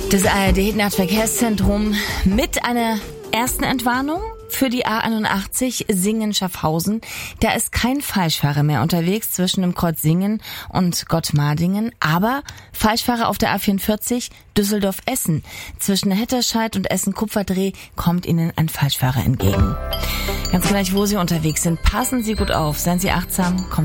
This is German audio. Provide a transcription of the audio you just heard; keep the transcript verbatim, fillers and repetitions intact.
Das A R D-Nahverkehrszentrum mit einer ersten Entwarnung für die A einundachtzig Singen-Schaffhausen. Da ist kein Falschfahrer mehr unterwegs zwischen dem Kreuz Singen und Gottmardingen, aber Falschfahrer auf der A vierundvierzig Düsseldorf-Essen. Zwischen Hetterscheid und Essen-Kupferdreh kommt Ihnen ein Falschfahrer entgegen. Ganz gleich, wo Sie unterwegs sind, passen Sie gut auf, seien Sie achtsam, kommen